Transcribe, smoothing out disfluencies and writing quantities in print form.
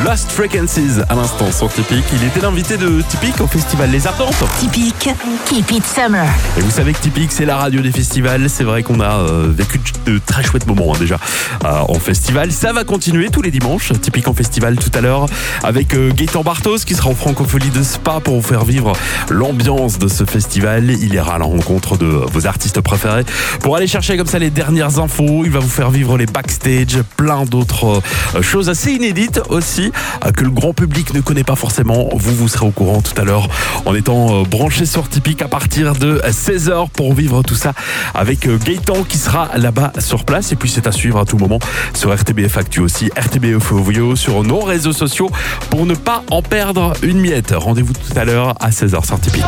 Lost Frequencies à l'instant sur Typique. Il était l'invité de Typique au festival Les Ardentes. Typique, keep it summer. Et vous savez que Typique, c'est la radio des festivals. C'est vrai qu'on a vécu de très chouettes moments déjà en festival. Ça va continuer tous les dimanches. Typique en festival tout à l'heure avec Gaëtan Bartos qui sera en Francophonie de Spa pour vous faire vivre l'ambiance de ce festival. Il ira à la rencontre de vos artistes préférés pour aller chercher comme ça les dernières infos. Il va vous faire vivre les backstage, plein d'autres choses assez inédites aussi que le grand public ne connaît pas forcément. Vous serez au courant tout à l'heure en étant branché sur Typique à partir de 16h pour vivre tout ça avec Gaëtan qui sera là-bas sur place. Et puis c'est à suivre à tout moment sur RTBF Actu aussi, RTBF Ovio, sur nos réseaux sociaux pour ne pas en perdre une miette. Rendez-vous tout à l'heure à 16h sur Typique.